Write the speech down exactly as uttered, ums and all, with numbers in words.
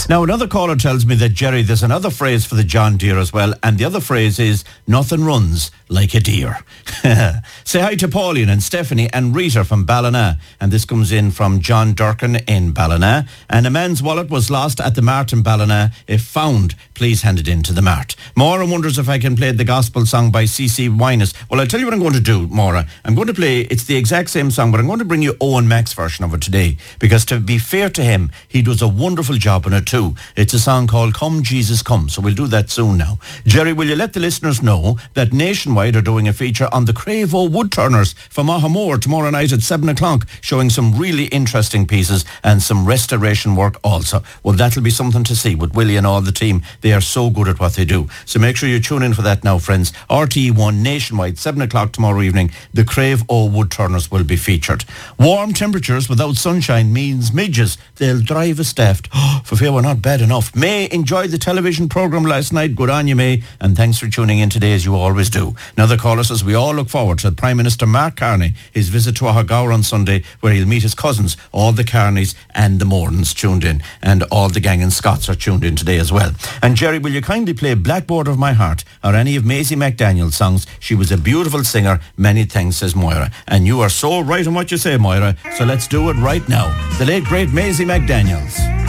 Now, another caller tells me that, Jerry, there's another phrase for the John Deere as well, and the other phrase is, nothing runs like a deer. Say hi to Pauline and Stephanie and Rita from Ballina. And this comes in from John Durkin in Ballina. And a man's wallet was lost at the Mart in Ballina. If found, please hand it in to the Mart. Maura wonders if I can play the gospel song by C C Winus. Well, I'll tell you what I'm going to do, Maura. I'm going to play, it's the exact same song, but I'm going to bring you Owen Mack's version of it today. Because to be fair to him, he does a wonderful job on it too. It's a song called Come Jesus Come. So we'll do that soon now. Jerry, will you let the listeners know that Nationwide are doing a feature on the Cravo Woodturners from Ahamore tomorrow night at seven o'clock, showing some really interesting pieces and some restoration work also. Well, that'll be something to see with Willie and all the team. They are so good at what they do. So make sure you tune in for that now, friends. R T E one Nationwide, seven o'clock tomorrow evening. The Cravo Woodturners will be featured. Warm temperatures without sunshine means midges. They'll drive us daft. Oh, for fear we're not bad enough. May enjoyed the television programme last night. Good on you, May. And thanks for tuning in today, as you always do. Another caller says, we all look forward to Prime Minister Mark Carney, his visit to Ahagaur on Sunday, where he'll meet his cousins. All the Carneys and the Mordens tuned in, and all the gang and Scots are tuned in today as well. And Jerry, will you kindly play Blackboard of My Heart or any of Maisie McDaniel's songs? She was a beautiful singer. Many thanks, says Moira. And you are so right in what you say, Moira. So let's do it right now. The late, great Maisie McDaniels.